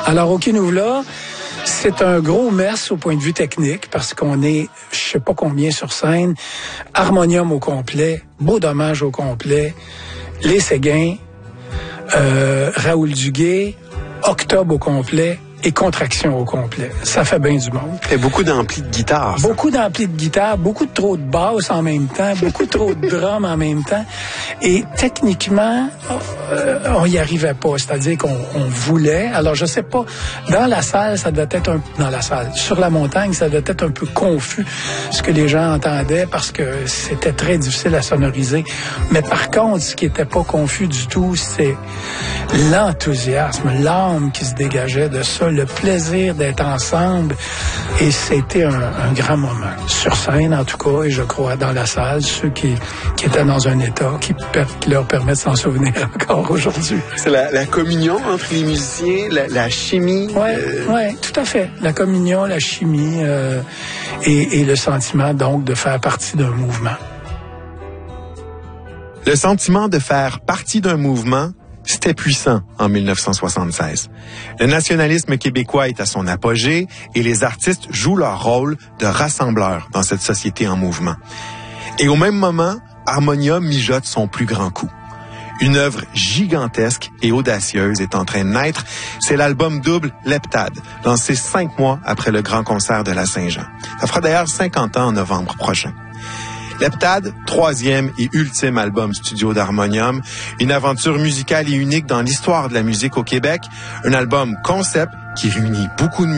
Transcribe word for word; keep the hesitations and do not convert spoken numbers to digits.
Alors, au Kinuvla, c'est un gros mess au point de vue technique parce qu'on est, je sais pas combien sur scène, harmonium au complet, beau dommage au complet, les Séguins, euh, Raoul Duguay, Octobre au complet et Contraction au complet. Ça fait bien du monde. Et beaucoup d'amplis de guitare. Ça. Beaucoup d'amplis de guitare, beaucoup de trop de basses en même temps, beaucoup de trop de drums en même temps. Et techniquement, euh, on y arrivait pas. C'est-à-dire qu'on on voulait. Alors, je sais pas, dans la salle, ça devait être un... Dans la salle, sur la montagne, ça devait être un peu confus ce que les gens entendaient parce que c'était très difficile à sonoriser. Mais par contre, ce qui était pas confus du tout, c'est l'enthousiasme, l'âme qui se dégageait de ça, le plaisir d'être ensemble. Et c'était un, un grand moment. Sur scène, en tout cas, et je crois dans la salle, ceux qui, qui étaient dans un état qui, qui leur permet de s'en souvenir encore aujourd'hui. C'est la, la communion entre les musiciens, la, la chimie. Oui, euh... ouais, tout à fait. La communion, la chimie euh, et, et le sentiment, donc, de faire partie d'un mouvement. Le sentiment de faire partie d'un mouvement, c'était puissant en mille neuf cent soixante-seize. Le nationalisme québécois est à son apogée et les artistes jouent leur rôle de rassembleurs dans cette société en mouvement. Et au même moment, Harmonium mijote son plus grand coup. Une œuvre gigantesque et audacieuse est en train de naître. C'est l'album double Leptade, lancé cinq mois après le grand concert de la Saint-Jean. Ça fera d'ailleurs cinquante ans en novembre prochain. Leptade, troisième et ultime album studio d'Harmonium, une aventure musicale et unique dans l'histoire de la musique au Québec, un album concept qui réunit beaucoup de